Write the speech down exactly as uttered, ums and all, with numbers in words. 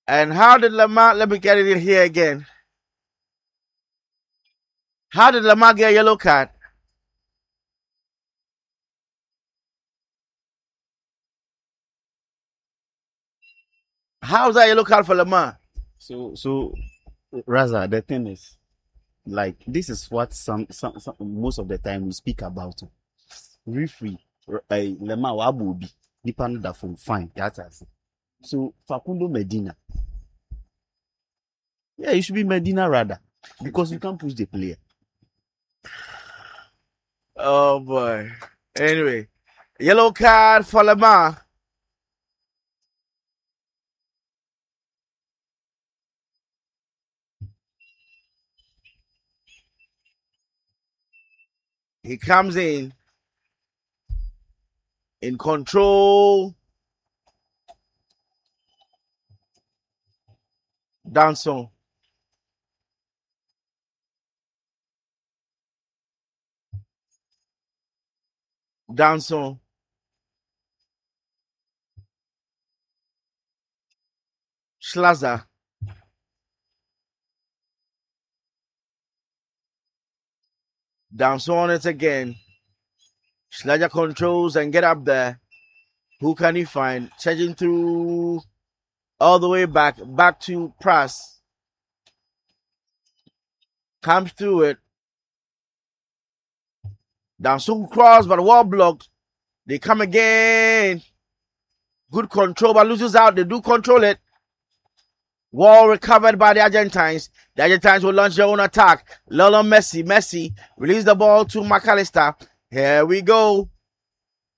And how did Lamar, let me get it in here again. How did Lamar get a yellow card? How's that yellow card for Lamar? So, so, Raza, the thing is, like, this is what some, some, some most of the time we speak about. Referee, uh, Lamar Wabubi, depending on phone, fine, that's it. So, Facundo Medina. Yeah, it should be Medina rather, because you can't push the player. Oh boy. Anyway, yellow card for Lamar. He comes in in control. Danson. Danson. Schlazer. Danson on it again. Schlazer controls and get up there. Who can he find? Charging through all the way back, back to Pras. Comes through it. Danson cross, but wall blocked. They come again. Good control, but loses out. They do control it. Wall recovered by the Argentines. The Argentines will launch their own attack. Lionel Messi, Messi, release the ball to McAllister. Here we go.